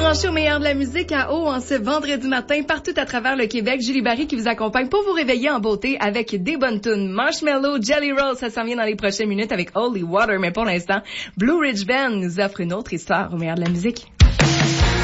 branchés au meilleur de la musique à eau en ce vendredi matin partout à travers le Québec. Julie Barry qui vous accompagne pour vous réveiller en beauté avec des bonnes tunes. Marshmallow, Jelly Roll, ça s'en vient dans les prochaines minutes avec Holy Water. Mais pour l'instant, Blue Ridge Band nous offre une autre histoire au meilleur de la musique.